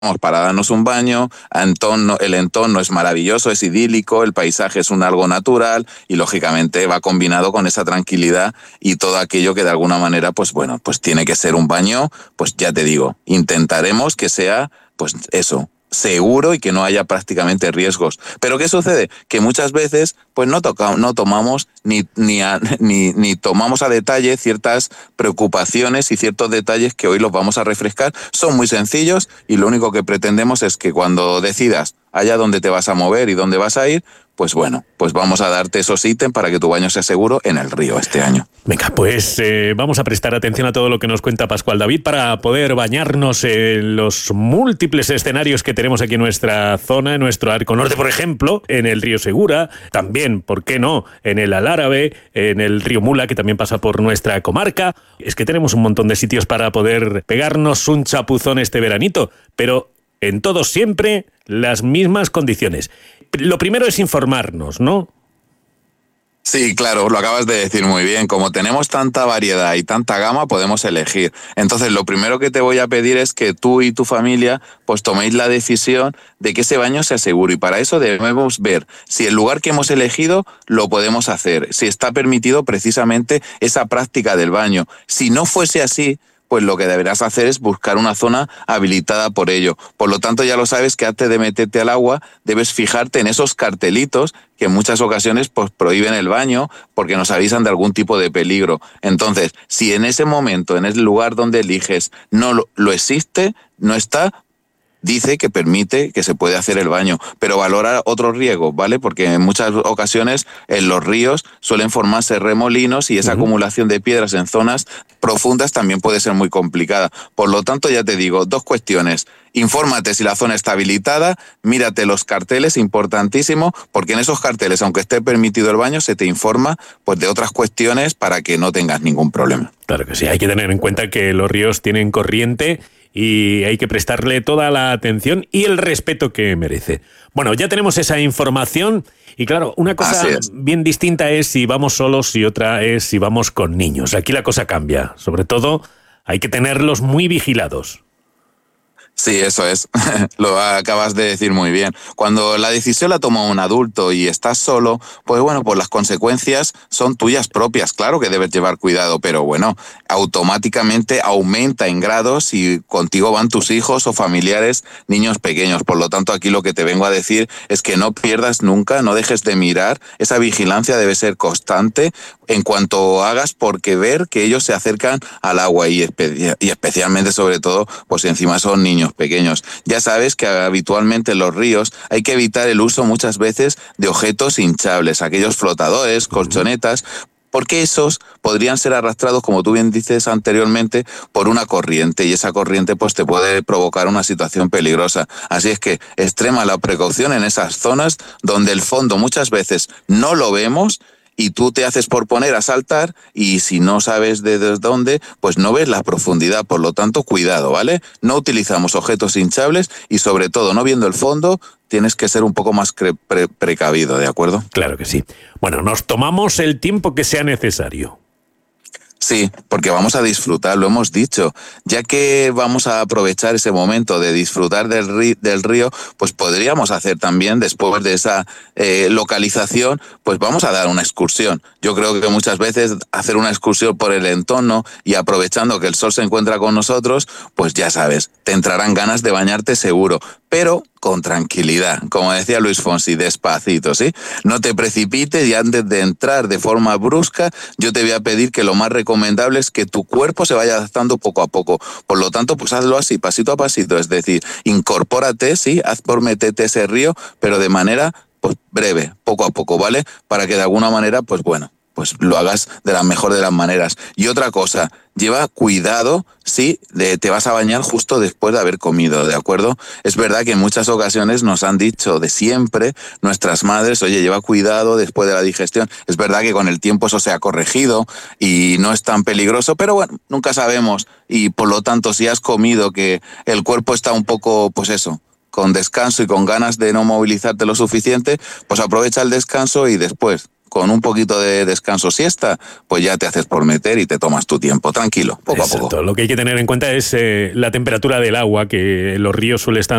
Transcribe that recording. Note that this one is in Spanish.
para darnos un baño, el entorno es maravilloso, es idílico, el paisaje es un algo natural y lógicamente va combinado con esa tranquilidad y todo aquello que de alguna manera, pues bueno, pues tiene que ser un baño, pues ya te digo, intentaremos que sea, pues eso, seguro y que no haya prácticamente riesgos. Pero ¿qué sucede? Que muchas veces pues no tomamos ni tomamos a detalle ciertas preocupaciones y ciertos detalles que hoy los vamos a refrescar. Son muy sencillos y lo único que pretendemos es que cuando decidas allá dónde te vas a mover y dónde vas a ir, pues bueno, pues vamos a darte esos ítems para que tu baño sea seguro en el río este año. Venga, pues vamos a prestar atención a todo lo que nos cuenta Pascual David para poder bañarnos en los múltiples escenarios que tenemos aquí en nuestra zona, en nuestro arco norte, por ejemplo, en el río Segura, también, ¿por qué no?, en el Alárabe, en el río Mula, que también pasa por nuestra comarca. Es que tenemos un montón de sitios para poder pegarnos un chapuzón este veranito, pero en todos siempre las mismas condiciones. Lo primero es informarnos, ¿no? Sí, claro, lo acabas de decir muy bien. Como tenemos tanta variedad y tanta gama, podemos elegir. Entonces, lo primero que te voy a pedir es que tú y tu familia pues toméis la decisión de que ese baño sea seguro. Y para eso debemos ver si el lugar que hemos elegido lo podemos hacer, si está permitido precisamente esa práctica del baño. Si no fuese así, pues lo que deberás hacer es buscar una zona habilitada por ello. Por lo tanto, ya lo sabes que antes de meterte al agua, debes fijarte en esos cartelitos que en muchas ocasiones pues prohíben el baño porque nos avisan de algún tipo de peligro. Entonces, si en ese momento, en el lugar donde eliges, no lo existe, no está, dice que permite que se puede hacer el baño, pero valora otros riesgos, ¿vale? Porque en muchas ocasiones en los ríos suelen formarse remolinos y esa acumulación de piedras en zonas profundas también puede ser muy complicada. Por lo tanto, ya te digo, dos cuestiones. Infórmate si la zona está habilitada, mírate los carteles, importantísimo, porque en esos carteles, aunque esté permitido el baño, se te informa pues de otras cuestiones para que no tengas ningún problema. Claro que sí, hay que tener en cuenta que los ríos tienen corriente y hay que prestarle toda la atención y el respeto que merece. Bueno, ya tenemos esa información y claro, una cosa bien distinta es si vamos solos y otra es si vamos con niños. Aquí la cosa cambia. Sobre todo, hay que tenerlos muy vigilados. Sí, eso es. Lo acabas de decir muy bien. Cuando la decisión la toma un adulto y estás solo, pues bueno, pues las consecuencias son tuyas propias. Claro que debes llevar cuidado, pero bueno, automáticamente aumenta en grados si contigo van tus hijos o familiares, niños pequeños. Por lo tanto, aquí lo que te vengo a decir es que no pierdas nunca, no dejes de mirar. Esa vigilancia debe ser constante en cuanto hagas, porque ver que ellos se acercan al agua y especialmente, sobre todo, pues encima son niños pequeños. Ya sabes que habitualmente en los ríos hay que evitar el uso muchas veces de objetos hinchables, aquellos flotadores, colchonetas, porque esos podrían ser arrastrados, como tú bien dices anteriormente, por una corriente y esa corriente pues te puede provocar una situación peligrosa. Así es que extrema la precaución en esas zonas donde el fondo muchas veces no lo vemos y tú te haces por poner a saltar y si no sabes desde dónde, pues no ves la profundidad. Por lo tanto, cuidado, ¿vale? No utilizamos objetos hinchables y sobre todo, no viendo el fondo, tienes que ser un poco más precavido, ¿de acuerdo? Claro que sí. Bueno, nos tomamos el tiempo que sea necesario. Sí, porque vamos a disfrutar, lo hemos dicho. Ya que vamos a aprovechar ese momento de disfrutar del río, pues podríamos hacer también, después de esa localización, pues vamos a dar una excursión. Yo creo que muchas veces hacer una excursión por el entorno y aprovechando que el sol se encuentra con nosotros, pues ya sabes, te entrarán ganas de bañarte seguro, pero con tranquilidad, como decía Luis Fonsi, despacito, ¿sí? No te precipites y antes de entrar de forma brusca, yo te voy a pedir que lo más recomendable es que tu cuerpo se vaya adaptando poco a poco. Por lo tanto, pues hazlo así, pasito a pasito, es decir, incorpórate, sí, haz por meterte ese río, pero de manera pues breve, poco a poco, ¿vale? Para que de alguna manera, pues bueno, pues lo hagas de la mejor de las maneras. Y otra cosa, lleva cuidado si te vas a bañar justo después de haber comido, ¿de acuerdo? Es verdad que en muchas ocasiones nos han dicho de siempre nuestras madres, oye, lleva cuidado después de la digestión. Es verdad que con el tiempo eso se ha corregido y no es tan peligroso, pero bueno, nunca sabemos. Y por lo tanto, si has comido que el cuerpo está un poco, pues eso, con descanso y con ganas de no movilizarte lo suficiente, pues aprovecha el descanso y después con un poquito de descanso siesta, pues ya te haces por meter y te tomas tu tiempo, tranquilo, poco a poco. Lo que hay que tener en cuenta es la temperatura del agua, que los ríos suele estar